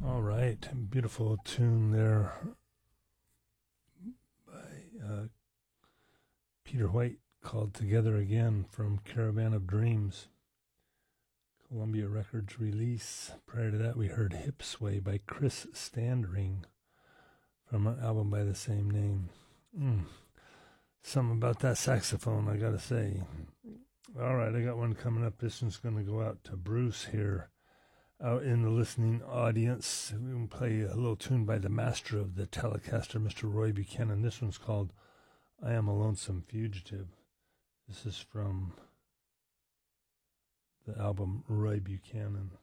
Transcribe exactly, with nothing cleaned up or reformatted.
All right, beautiful tune there by uh, Peter White called Together Again from Caravan of Dreams, Columbia Records release. Prior to that, we heard Hip Sway by Chris Standring from an album by the same name. Mm. Something about that saxophone, I gotta say. All right, I got one coming up. This one's going to go out to Bruce here out in the listening audience. We can play a little tune by the master of the Telecaster, Mister Roy Buchanan. This one's called I Am a Lonesome Fugitive. This is from the album Roy Buchanan.